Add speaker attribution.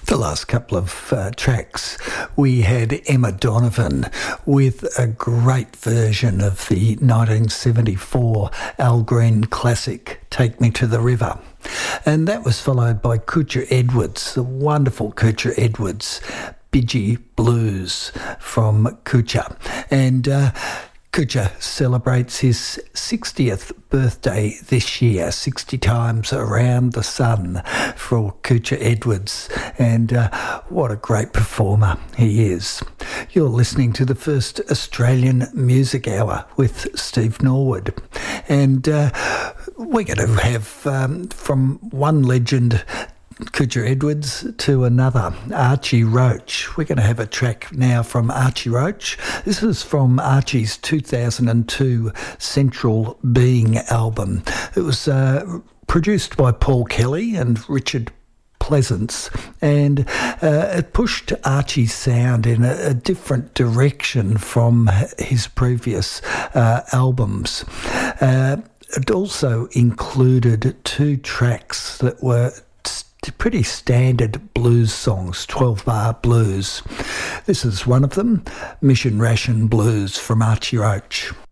Speaker 1: The last couple of tracks, we had Emma Donovan with a great version of the 1974 Al Green classic, Take Me to the River. And that was followed by Kucha Edwards, the wonderful Kucha Edwards, Bidgie Blues from Kucha. And Kucha celebrates his 60th birthday this year, 60 times around the sun for Kucha Edwards, and what a great performer he is. You're listening to the first Australian Music Hour with Steve Norwood, and we're going to have from one legend, Kucha Edwards, to another, Archie Roach. We're going to have a track now from Archie Roach. This is from Archie's 2002 Central Being album. It was produced by Paul Kelly and Richard Pleasance, and it pushed Archie's sound in a different direction from his previous albums. It also included two tracks that were pretty standard blues songs, 12-bar blues. This is one of them, Mission Ration Blues from Archie Roach.